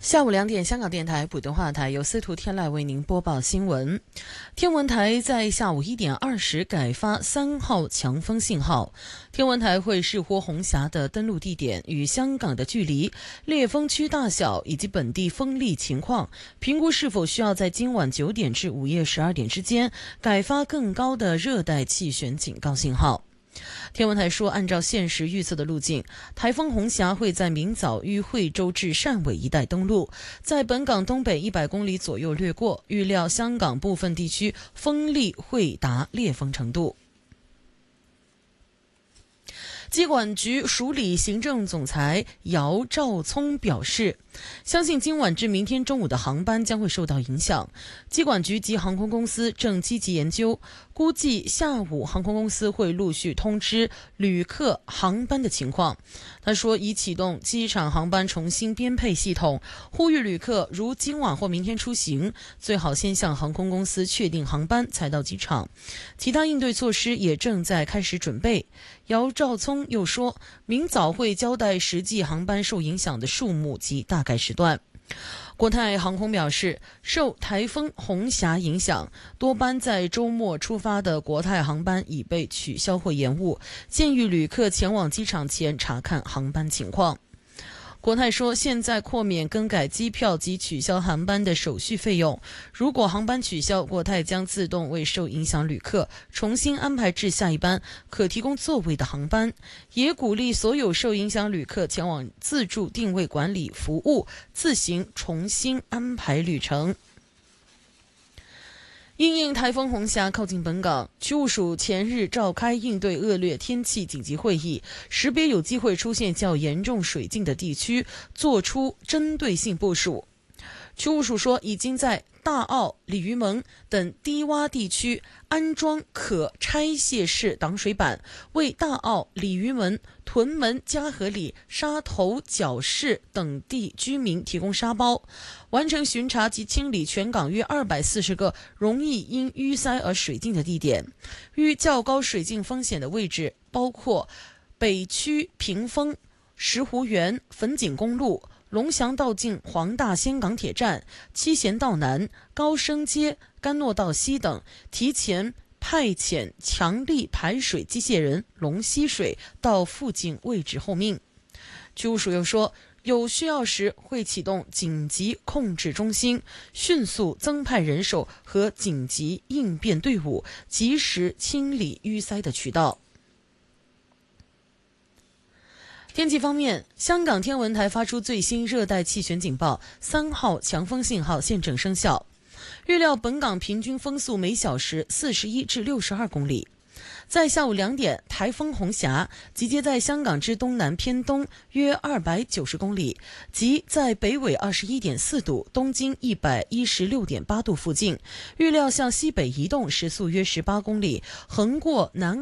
下午2点，香港电台普通话台由司徒天籁为您播报新闻。天文台在下午1点20改发3号强风信号。天文台会视乎红霞的登陆地点与香港的距离、烈风区大小以及本地风力情况，评估是否需要在今晚9点至午夜12点之间改发更高的热带气旋警告信号。天文台说，按照现时预测的路径，台风红霞会在明早于惠州至汕尾一带登陆，在本港东北100公里左右掠过，预料香港部分地区风力会达烈风程度。机管局署理行政总裁姚兆聪表示，相信今晚至明天中午的航班将会受到影响。机管局及航空公司正积极研究，估计下午航空公司会陆续通知旅客航班的情况。他说，已启动机场航班重新编配系统，呼吁旅客如今晚或明天出行，最好先向航空公司确定航班才到机场。其他应对措施也正在开始准备。姚兆聪又说，明早会交代实际航班受影响的数目及大概时段。国泰航空表示，受台风红霞影响，多班在周末出发的国泰航班已被取消或延误，建议旅客前往机场前查看航班情况。国泰说，现在豁免更改机票及取消航班的手续费用，如果航班取消，国泰将自动为受影响旅客重新安排至下一班可提供座位的航班，也鼓励所有受影响旅客前往自助定位管理服务自行重新安排旅程。因应台风红霞靠近本港，区务署前日召开应对恶劣天气紧急会议，识别有机会出现较严重水浸的地区，做出针对性部署。区务署说，已经在大澳、鲤鱼门等低洼地区安装可拆卸式挡水板，为大澳、鲤鱼门、屯门、嘉禾里、沙头角市等地居民提供沙包，完成巡查及清理全港约240个容易因淤塞而水浸的地点。遇较高水浸风险的位置包括北区屏风、石湖园、粉锦公路、龙翔道近黄大仙港铁站、七贤道南、高升街、甘诺道西等，提前派遣强力排水机械人龙吸水到附近位置候命。区务署又说，有需要时会启动紧急控制中心，迅速增派人手和紧急应变队伍，及时清理淤塞的渠道。天气方面，香港天文台发出最新热带气旋警报，3号强风信号现正生效。预料本港平均风速每小时41至62公里。在下午2点，台风红霞集结在香港之东南偏东约290公里，即在北纬21.4度、东经116.8度附近，预料向西北移动，时速约18公里，横过南